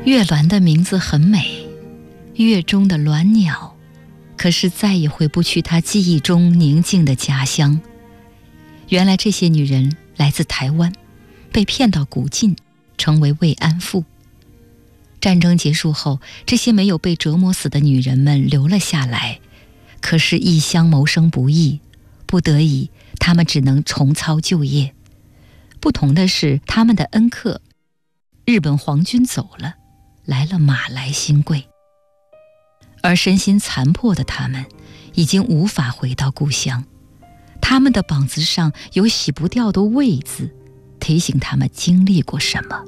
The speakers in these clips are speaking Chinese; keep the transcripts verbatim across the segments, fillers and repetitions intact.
月鸾的名字很美，月中的鸾鸟，可是再也回不去她记忆中宁静的家乡。原来这些女人来自台湾，被骗到古晋，成为慰安妇。战争结束后，这些没有被折磨死的女人们留了下来，可是异乡谋生不易，不得已她们只能重操旧业。不同的是，他们的恩客日本皇军走了，来了马来新贵，而身心残破的他们已经无法回到故乡。他们的膀子上有洗不掉的畏字，提醒他们经历过什么。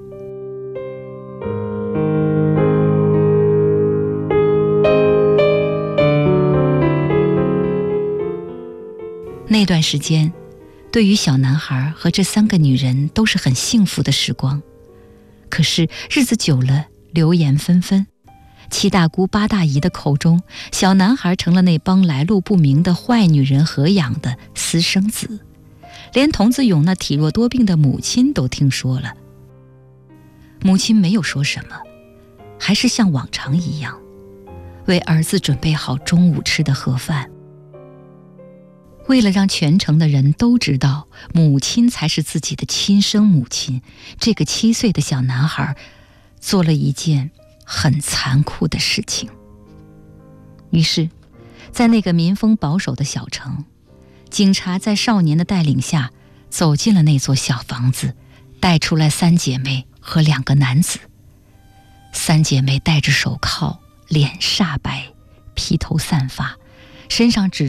那段时间对于小男孩和这三个女人都是很幸福的时光。可是日子久了，流言纷纷，七大姑八大姨的口中，小男孩成了那帮来路不明的坏女人和养的私生子，连童子勇那体弱多病的母亲都听说了。母亲没有说什么，还是像往常一样为儿子准备好中午吃的盒饭。为了让全城的人都知道母亲才是自己的亲生母亲，这个七岁的小男孩做了一件很残酷的事情。于是在那个民风保守的小城，警察在少年的带领下走进了那座小房子，带出来三姐妹和两个男子。三姐妹戴着手铐，脸煞白，披头散发，身上只